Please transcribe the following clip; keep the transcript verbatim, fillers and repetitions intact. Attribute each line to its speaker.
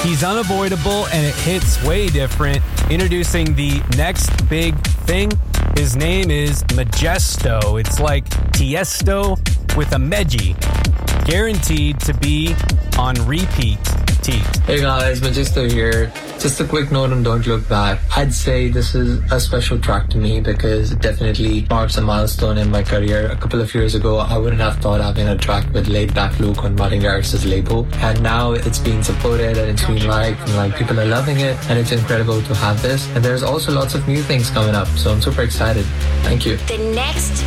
Speaker 1: He's unavoidable and it hits way different. Introducing the next big thing. His name is Majesto. It's like Tiesto with a Meji. Guaranteed to be on repeat. Teat.
Speaker 2: Hey guys, Majesto here. Just a quick note on Don't Look Back. I'd say this is a special track to me because it definitely marks a milestone in my career. A couple of years ago, I wouldn't have thought having a track with Laid Back Luke on Martin Garrix's label. And now it's being supported and it's being liked and like people are loving it and it's incredible to have this. And there's also lots of new things coming up, so I'm super excited. Thank you.
Speaker 3: The next